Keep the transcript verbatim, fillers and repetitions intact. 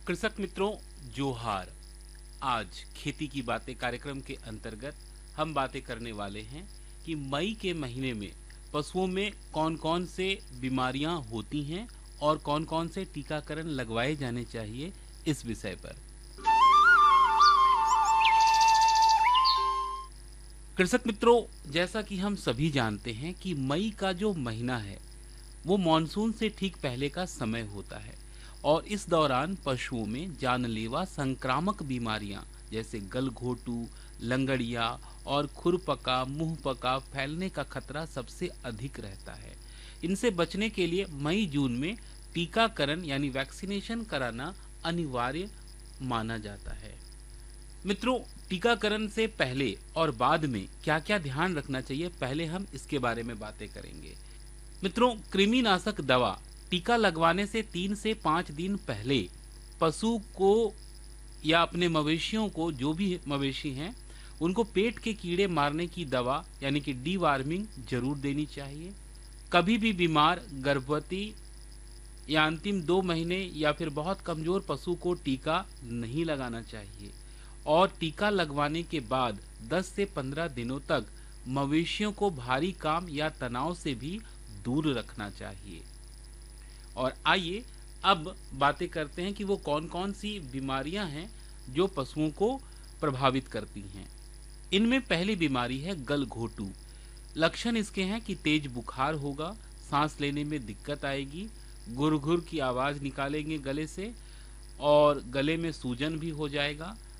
कृषक मित्रों, जोहार। आज खेती की बातें कार्यक्रम के अंतर्गत हम बातें करने वाले हैं कि मई के महीने में पशुओं में कौन-कौन से बीमारियां होती हैं और कौन-कौन से टीकाकरण लगवाए जाने चाहिए, इस विषय पर। कृषक मित्रों, जैसा कि हम सभी जानते हैं कि मई का जो महीना है वो मानसून से ठीक पहले का समय होता है और इस दौरान पशुओं में जानलेवा संक्रामक बीमारियां जैसे गलघोटू, लंगड़िया और खुरपका, मुंहपका फैलने का खतरा सबसे अधिक रहता है। इनसे बचने के लिए मई जून में टीकाकरण यानी वैक्सीनेशन कराना अनिवार्य माना जाता है। मित्रों, टीकाकरण से पहले और बाद में क्या-क्या ध्यान रखना चाहिए, पहले हम इसके बारे में बातें करेंगे। मित्रों, कृमिनाशक दवा टीका लगवाने से तीन से पाँच दिन पहले पशु को या अपने मवेशियों को, जो भी मवेशी हैं, उनको पेट के कीड़े मारने की दवा यानी कि डीवार्मिंग जरूर देनी चाहिए। कभी भी बीमार, गर्भवती या अंतिम दो महीने या फिर बहुत कमजोर पशु को टीका नहीं लगाना चाहिए और टीका लगवाने के बाद दस से पंद्रह दिनों तक मवेशियों को भारी काम या तनाव से भी दूर रखना चाहिए। और आइए अब बातें करते हैं कि वो कौन-कौन सी बीमारियां हैं जो पशुओं को प्रभावित करती हैं। इनमें पहली बीमारी है गलघोटू। लक्षण इसके हैं कि तेज बुखार होगा, सांस लेने में दिक्कत आएगी, गुर-गुर की आवाज निकालेंगे गले से और गले में सूजन भी हो जाएगा,